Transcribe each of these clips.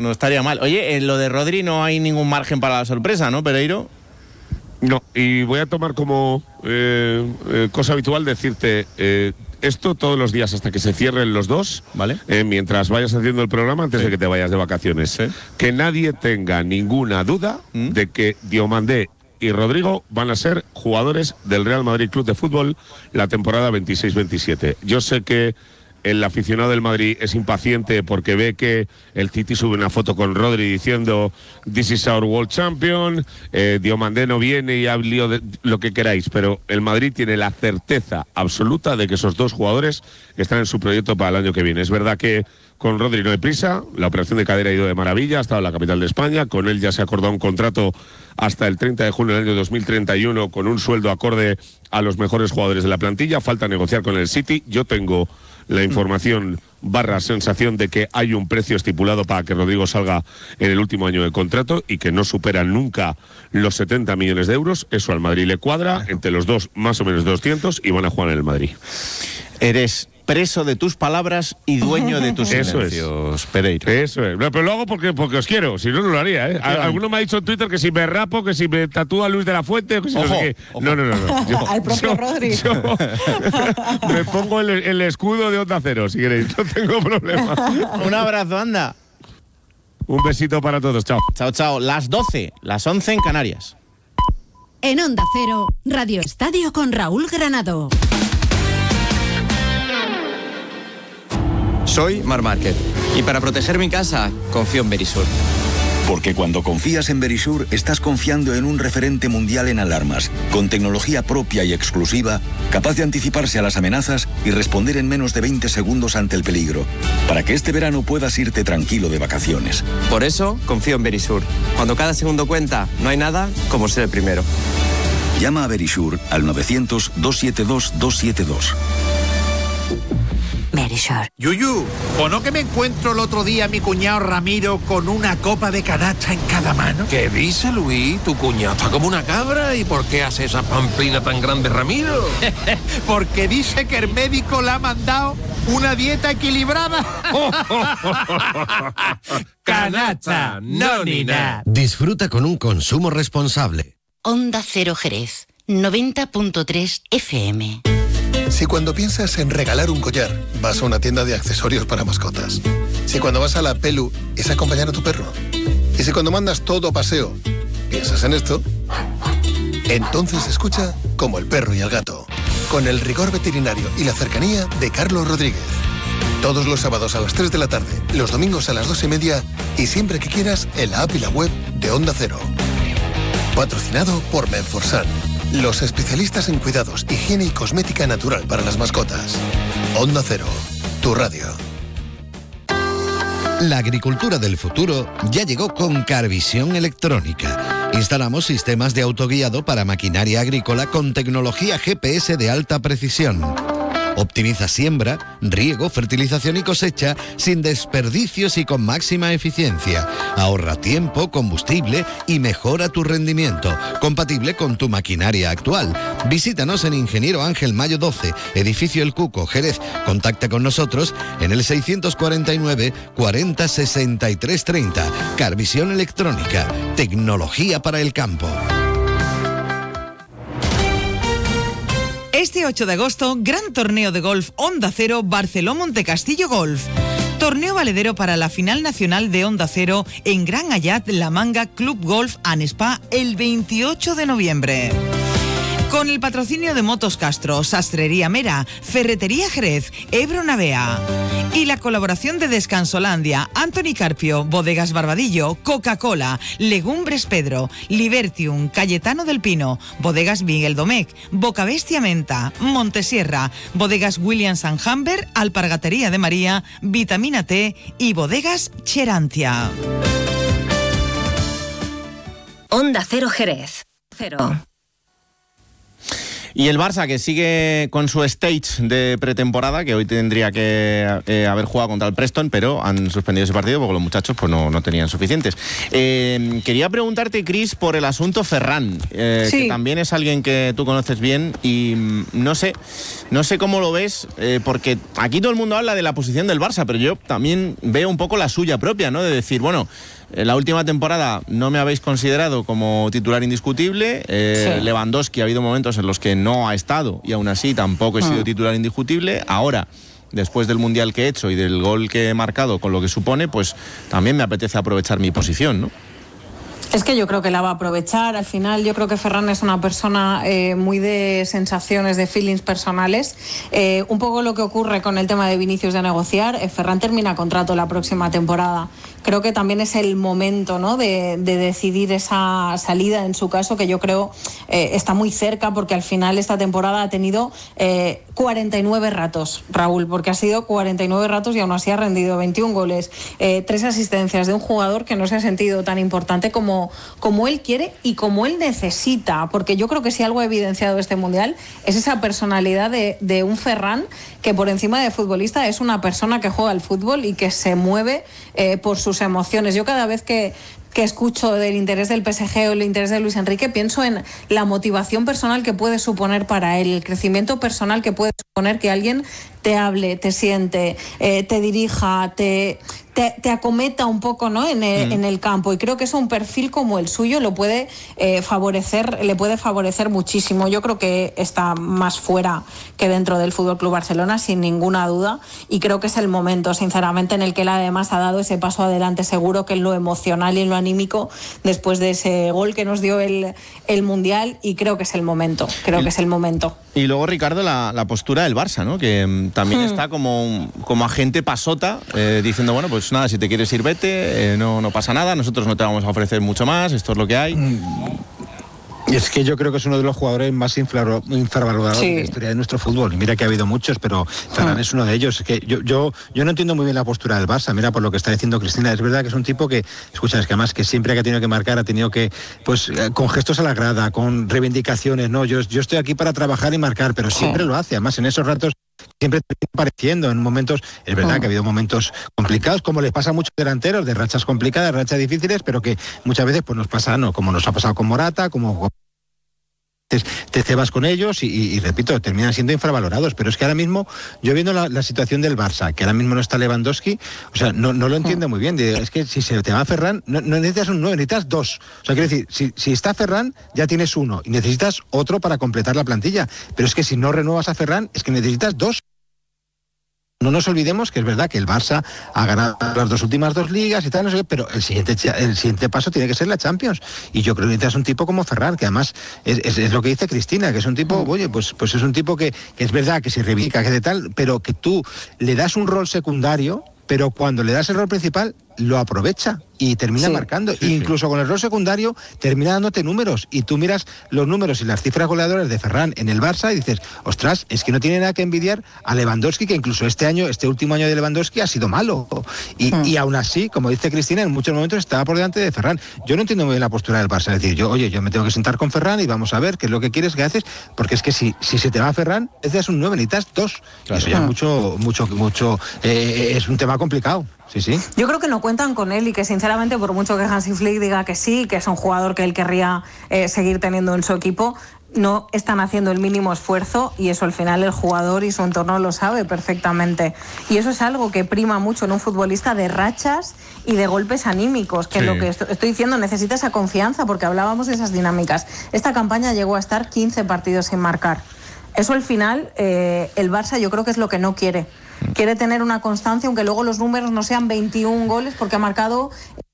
no estaría mal. Oye, en lo de Rodri no hay ningún margen para la sorpresa, ¿no, Pereiro? No, y voy a tomar como cosa habitual decirte esto todos los días hasta que se cierren los dos, ¿vale? Mientras vayas haciendo el programa, antes sí. de que te vayas de vacaciones. Sí. Que nadie tenga ninguna duda de que Diomandé y Rodrigo van a ser jugadores del Real Madrid Club de Fútbol la temporada 26-27. Yo sé que el aficionado del Madrid es impaciente porque ve que el City sube una foto con Rodri diciendo "This is our world champion", Diomandé no viene y ha lío de lo que queráis, pero el Madrid tiene la certeza absoluta de que esos dos jugadores están en su proyecto para el año que viene. Es verdad que con Rodri no hay prisa, la operación de cadera ha ido de maravilla, ha estado en la capital de España, con él ya se ha acordado un contrato hasta el 30 de junio del año 2031 con un sueldo acorde a los mejores jugadores de la plantilla, falta negociar con el City. Yo tengo la información / sensación de que hay un precio estipulado para que Rodrigo salga en el último año de contrato y que no supera nunca los 70 millones de euros. Eso al Madrid le cuadra, entre los dos más o menos 200 y van a jugar en el Madrid. Eres preso de tus palabras y dueño de tus silencios, Eso es. Pereiro. Eso es. Pero lo hago porque os quiero, si no, no lo haría, ¿eh? Alguno me ha dicho en Twitter que si me rapo, que si me tatúa Luis de la Fuente, que si ojo, no sé qué. ojo. No. Al propio Rodri. Yo me pongo el escudo de Onda Cero, si queréis, no tengo problema. Un abrazo, anda. Un besito para todos, chao. Chao, chao. Las 12, las 11 en Canarias. En Onda Cero, Radio Estadio con Raúl Granado. Soy Marc Márquez y para proteger mi casa confío en Verisur. Porque cuando confías en Verisur, estás confiando en un referente mundial en alarmas, con tecnología propia y exclusiva, capaz de anticiparse a las amenazas y responder en menos de 20 segundos ante el peligro, para que este verano puedas irte tranquilo de vacaciones. Por eso confío en Verisur. Cuando cada segundo cuenta, no hay nada como ser el primero. Llama a Verisur al 900-272-272. Verisur. Yuyu, ¿o no que me encuentro el otro día a mi cuñado Ramiro con una copa de canasta en cada mano? ¿Qué dice, Luis? Tu cuñado está como una cabra. ¿Y por qué hace esa pamplina tan grande, Ramiro? Porque dice que el médico le ha mandado una dieta equilibrada. Canasta, no ni nada. Disfruta con un consumo responsable. Onda Cero Jerez, 90.3 FM. Si cuando piensas en regalar un collar, vas a una tienda de accesorios para mascotas. Si cuando vas a la Pelu es acompañar a tu perro. Y si cuando mandas todo a paseo, piensas en esto, entonces escucha Como el perro y el gato, con el rigor veterinario y la cercanía de Carlos Rodríguez. Todos los sábados a las 3 de la tarde, los domingos a las 2:30 y siempre que quieras en la app y la web de Onda Cero. Patrocinado por Menforsan, los especialistas en cuidados, higiene y cosmética natural para las mascotas. Onda Cero, tu radio. La agricultura del futuro ya llegó con Carvisión Electrónica. Instalamos sistemas de autoguiado para maquinaria agrícola con tecnología GPS de alta precisión. Optimiza siembra, riego, fertilización y cosecha sin desperdicios y con máxima eficiencia. Ahorra tiempo, combustible y mejora tu rendimiento, compatible con tu maquinaria actual. Visítanos en Ingeniero Ángel Mayo 12, Edificio El Cuco, Jerez. Contacta con nosotros en el 649 40 63 30. Carvisión Electrónica, tecnología para el campo. Este 8 de agosto, gran torneo de golf Onda Cero Barceló Montecastillo Golf. Torneo valedero para la final nacional de Onda Cero en Gran Ayat La Manga Club Golf and Spa el 28 de noviembre. Con el patrocinio de Motos Castro, Sastrería Mera, Ferretería Jerez, Ebro Navea y la colaboración de Descansolandia, Anthony Carpio, Bodegas Barbadillo, Coca-Cola, Legumbres Pedro, Libertium, Cayetano del Pino, Bodegas Miguel Domecq, Bocabestia Menta, Montesierra, Bodegas Williams & Humber, Alpargatería de María, Vitamina T y Bodegas Cherantia. Onda Cero Jerez. Cero. Y el Barça, que sigue con su stage de pretemporada, que hoy tendría que haber jugado contra el Preston, pero han suspendido ese partido porque los muchachos pues no tenían suficientes. Quería preguntarte, Cris, por el asunto Ferran, Sí. que también es alguien que tú conoces bien, y no sé cómo lo ves, porque aquí todo el mundo habla de la posición del Barça, pero yo también veo un poco la suya propia, ¿no? De decir, bueno, la última temporada no me habéis considerado como titular indiscutible. Sí. Lewandowski, ha habido momentos en los que no ha estado y aún así tampoco he sido titular indiscutible. Ahora, después del Mundial que he hecho y del gol que he marcado, con lo que supone, pues también me apetece aprovechar mi posición, ¿no? Es que yo creo que la va a aprovechar. Al final yo creo que Ferran es una persona muy de sensaciones, de feelings personales. Un poco lo que ocurre con el tema de Vinicius de negociar. Ferran termina contrato la próxima temporada. Creo que también es el momento, ¿no?, de decidir esa salida, en su caso, que yo creo está muy cerca, porque al final esta temporada ha tenido 49 ratos, Raúl, porque ha sido 49 ratos y aún así ha rendido 21 goles, 3 asistencias de un jugador que no se ha sentido tan importante como él quiere y como él necesita, porque yo creo que si algo ha evidenciado este Mundial es esa personalidad de un Ferran, que por encima de futbolista es una persona que juega al fútbol y que se mueve por sus emociones. Yo cada vez que escucho del interés del PSG o el interés de Luis Enrique, pienso en la motivación personal que puede suponer para él, el crecimiento personal que puede suponer que alguien te hable, te siente, te dirija, te acometa un poco, ¿no?, en el campo, y creo que eso, un perfil como el suyo, lo puede favorecer, le puede favorecer muchísimo. Yo creo que está más fuera que dentro del FC Barcelona, sin ninguna duda, y creo que es el momento, sinceramente, en el que él además ha dado ese paso adelante seguro, que en lo emocional y en lo anímico, después de ese gol que nos dio el Mundial, y creo que es el momento, Y luego, Ricardo, la postura del Barça, ¿no?, que también está como agente pasota, diciendo, bueno, pues nada, si te quieres ir, vete, no pasa nada, nosotros no te vamos a ofrecer mucho más, esto es lo que hay. Es que yo creo que es uno de los jugadores más infravalorados de la historia de nuestro fútbol. Y mira que ha habido muchos, pero Ferran es uno de ellos. Es que yo no entiendo muy bien la postura del Barça. Mira, por lo que está diciendo Cristina, es verdad que es un tipo que, escucha, es que además que siempre que ha tenido que marcar, ha tenido que, pues, con gestos a la grada, con reivindicaciones, no, yo estoy aquí para trabajar y marcar, pero siempre lo hace. Además, en esos ratos siempre está apareciendo en momentos, es verdad que ha habido momentos complicados, como les pasa a muchos delanteros, de rachas complicadas, rachas difíciles, pero que muchas veces pues nos pasa, ¿no?, como nos ha pasado con Morata, como te cebas con ellos y repito, terminan siendo infravalorados. Pero es que ahora mismo, yo viendo la situación del Barça, que ahora mismo no está Lewandowski, o sea, no lo entiendo muy bien. Es que si se te va Ferran, no necesitas un 9, necesitas 2. O sea, quiero decir, si está Ferran, ya tienes 1 y necesitas otro para completar la plantilla. Pero es que si no renuevas a Ferran, es que necesitas 2. No nos olvidemos que es verdad que el Barça ha ganado las últimas 2 ligas y tal, no sé qué, pero el siguiente paso tiene que ser la Champions. Y yo creo que necesitas un tipo como Ferran, que además es lo que dice Cristina, que es un tipo, oye, pues es un tipo que es verdad que se reivindica, que de tal, pero que tú le das un rol secundario, pero cuando le das el rol principal, lo aprovecha y termina marcando. Incluso con el rol secundario termina dándote números, y tú miras los números y las cifras goleadoras de Ferran en el Barça y dices, ostras, es que no tiene nada que envidiar a Lewandowski, que incluso este último año de Lewandowski ha sido malo, y aún así, como dice Cristina, en muchos momentos estaba por delante de Ferran. Yo no entiendo muy bien la postura del Barça, es decir, yo me tengo que sentar con Ferran y vamos a ver qué es lo que quieres que haces, porque es que si se te va Ferran, necesitas un 9, necesitas 2. Claro. Eso ya es un tema complicado. Sí. Yo creo que no cuentan con él, y que sinceramente, por mucho que Hansi Flick diga que sí, que es un jugador que él querría seguir teniendo en su equipo, no están haciendo el mínimo esfuerzo, y eso al final el jugador y su entorno lo sabe perfectamente. Y eso es algo que prima mucho en un futbolista, de rachas y de golpes anímicos, que es lo que estoy diciendo, necesita esa confianza, porque hablábamos de esas dinámicas. Esta campaña llegó a estar 15 partidos sin marcar. Eso al final, el Barça yo creo que es lo que no quiere. Quiere tener una constancia, aunque luego los números no sean 21 goles, porque ha marcado.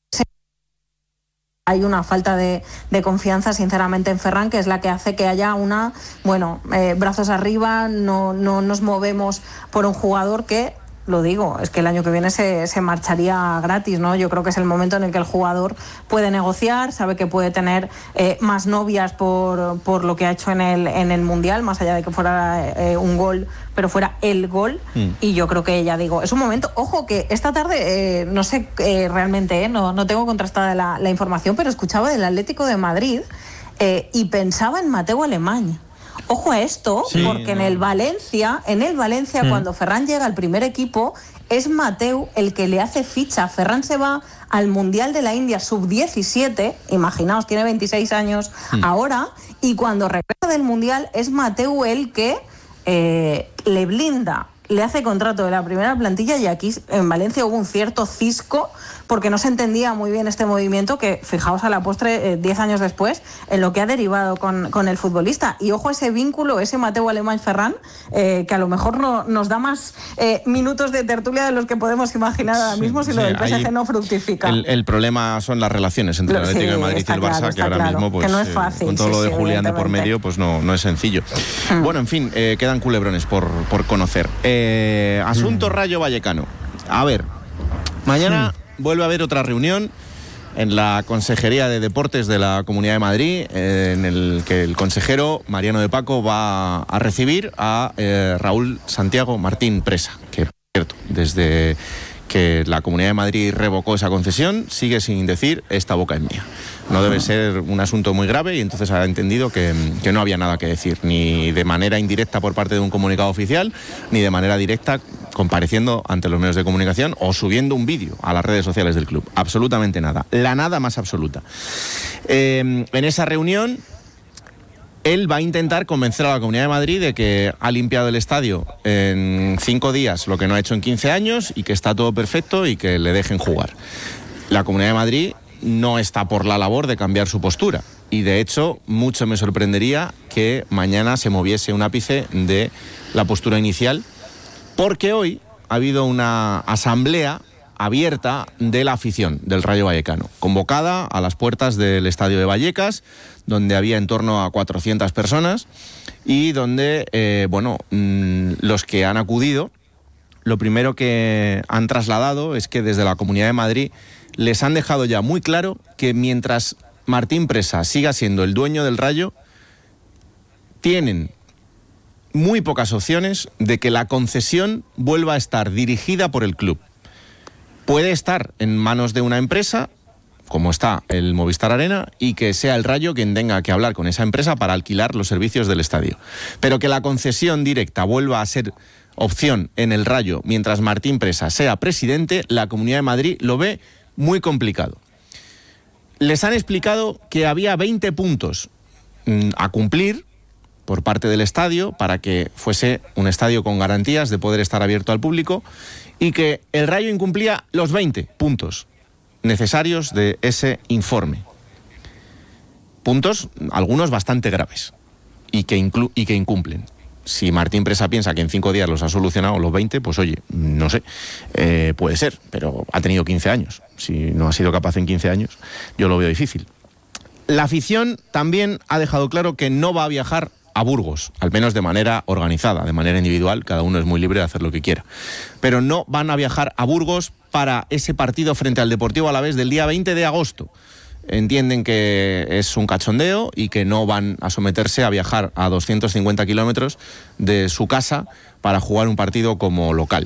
Hay una falta de confianza, sinceramente, en Ferran, que es la que hace que haya brazos arriba, no nos movemos por un jugador que, lo digo, es que el año que viene se marcharía gratis, ¿no? Yo creo que es el momento en el que el jugador puede negociar, sabe que puede tener más novias por lo que ha hecho en el Mundial, más allá de que fuera un gol, pero fuera el gol. Y yo creo que, ya digo, es un momento. Ojo, que esta tarde, no sé realmente, no tengo contrastada la información, pero escuchaba del Atlético de Madrid y pensaba en Mateu Alemany. Ojo a esto, porque en el Valencia, cuando Ferran llega al primer equipo, es Mateu el que le hace ficha. Ferran se va al Mundial de la India sub-17, imaginaos, tiene 26 años ahora, y cuando regresa del Mundial es Mateu el que le blinda, le hace contrato de la primera plantilla, y aquí en Valencia hubo un cierto cisco porque no se entendía muy bien este movimiento que, fijaos a la postre, 10 años después, en lo que ha derivado con el futbolista. Y ojo a ese vínculo, ese Mateu Alemany-Ferran, que a lo mejor nos da más minutos de tertulia de los que podemos imaginar ahora mismo si lo del PSG no fructifica. El problema son las relaciones entre el Atlético de Madrid y el Barça, que ahora mismo, pues, que no es fácil, con todo lo de Julián de por medio, pues no es sencillo. Bueno, en fin, quedan culebrones por conocer. Asunto Rayo Vallecano. A ver, mañana vuelve a haber otra reunión en la Consejería de Deportes de la Comunidad de Madrid, en el que el consejero Mariano de Paco va a recibir a Raúl Santiago Martín Presa, que, por cierto, desde que la Comunidad de Madrid revocó esa concesión, sigue sin decir esta boca es mía. No debe ser un asunto muy grave, y entonces ha entendido que no había nada que decir, ni de manera indirecta por parte de un comunicado oficial, ni de manera directa compareciendo ante los medios de comunicación o subiendo un vídeo a las redes sociales del club. Absolutamente nada. La nada más absoluta. En esa reunión, él va a intentar convencer a la Comunidad de Madrid de que ha limpiado el estadio en 5 días lo que no ha hecho en 15 años y que está todo perfecto y que le dejen jugar. La Comunidad de Madrid no está por la labor de cambiar su postura, y de hecho mucho me sorprendería que mañana se moviese un ápice de la postura inicial, porque hoy ha habido una asamblea abierta de la afición del Rayo Vallecano, convocada a las puertas del estadio de Vallecas, donde había en torno a 400 personas, y donde, los que han acudido, lo primero que han trasladado es que desde la Comunidad de Madrid les han dejado ya muy claro que mientras Martín Presa siga siendo el dueño del Rayo, tienen muy pocas opciones de que la concesión vuelva a estar dirigida por el club. Puede estar en manos de una empresa, como está el Movistar Arena, y que sea el Rayo quien tenga que hablar con esa empresa para alquilar los servicios del estadio. Pero que la concesión directa vuelva a ser opción en el Rayo mientras Martín Presa sea presidente, la Comunidad de Madrid lo ve muy complicado. Les han explicado que había 20 puntos a cumplir por parte del estadio para que fuese un estadio con garantías de poder estar abierto al público, y que el Rayo incumplía los 20 puntos necesarios de ese informe. Puntos, algunos bastante graves, y que incumplen. Si Martín Presa piensa que en 5 días los ha solucionado los 20, pues oye, no sé, puede ser, pero ha tenido 15 años. Si no ha sido capaz en 15 años, yo lo veo difícil. La afición también ha dejado claro que no va a viajar a Burgos, al menos de manera organizada, de manera individual, cada uno es muy libre de hacer lo que quiera. Pero no van a viajar a Burgos para ese partido frente al Deportivo Alavés del día 20 de agosto. Entienden que es un cachondeo y que no van a someterse a viajar a 250 kilómetros de su casa para jugar un partido como local.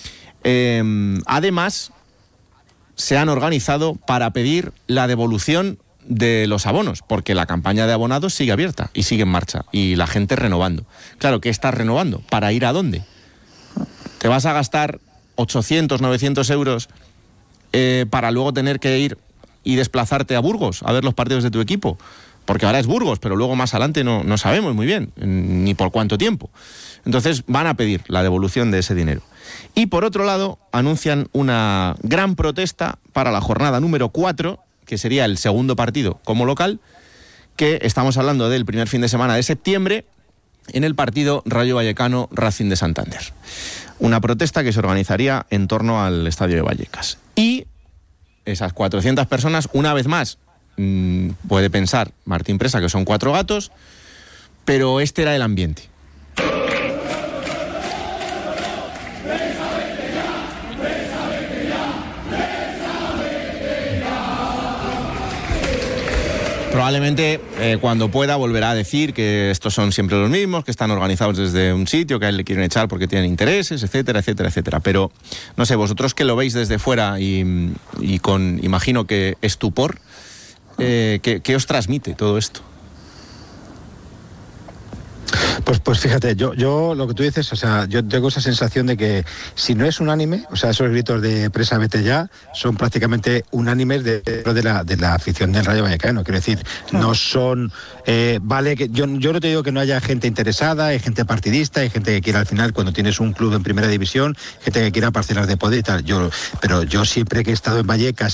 Además, se han organizado para pedir la devolución de los abonos, porque la campaña de abonados sigue abierta y sigue en marcha, y la gente renovando. Claro, ¿qué estás renovando? ¿Para ir a dónde? ¿Te vas a gastar 800, 900 euros para luego tener que ir y desplazarte a Burgos a ver los partidos de tu equipo? Porque ahora es Burgos, pero luego más adelante no sabemos muy bien ni por cuánto tiempo. Entonces van a pedir la devolución de ese dinero. Y por otro lado, anuncian una gran protesta para la jornada número 4, que sería el segundo partido como local, que estamos hablando del primer fin de semana de septiembre, en el partido Rayo Vallecano Racing de Santander. Una protesta que se organizaría en torno al estadio de Vallecas. Y esas 400 personas, una vez más, puede pensar Martín Presa que son 4 gatos, pero este era el ambiente. Probablemente cuando pueda volverá a decir que estos son siempre los mismos, que están organizados desde un sitio, que a él le quieren echar porque tienen intereses, etcétera, etcétera, etcétera. Pero, no sé, vosotros que lo veis desde fuera y con, imagino que estupor, ¿qué os transmite todo esto? Pues fíjate, yo lo que tú dices, o sea, yo tengo esa sensación de que si no es unánime, o sea, esos gritos de presa vete ya, son prácticamente unánimes de la afición del Rayo Vallecano. Quiero decir, no son, vale, que yo no te digo que no haya gente interesada, hay gente partidista, hay gente que quiera al final, cuando tienes un club en primera división, gente que quiera parcelas de poder y tal. Pero yo siempre que he estado en Vallecas